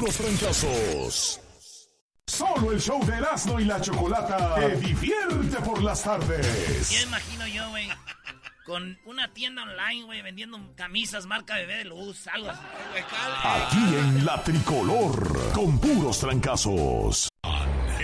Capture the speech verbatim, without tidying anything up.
puros trancazos. Solo el show de Erasmo y la Chocolata te divierte por las tardes. Ya imagino yo, güey, con una tienda online, güey, vendiendo camisas marca Bebé de Luz, algo así. Aquí en La Tricolor, con puros trancazos.